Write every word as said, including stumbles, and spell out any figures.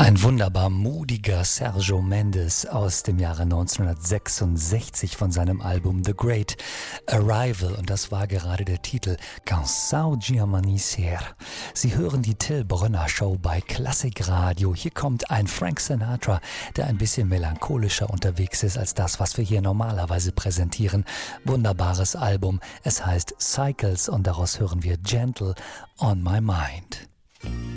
Ein wunderbar mutiger Sergio Mendes aus dem Jahre neunzehnhundertsechsundsechzig von seinem Album The Great Arrival, und das war gerade der Titel Canção de Amanhecer. Sie hören die Till Brönner Show bei Klassikradio. Hier kommt ein Frank Sinatra, der ein bisschen melancholischer unterwegs ist als das, was wir hier normalerweise präsentieren. Wunderbares Album, es heißt Cycles und daraus hören wir Gentle on My Mind.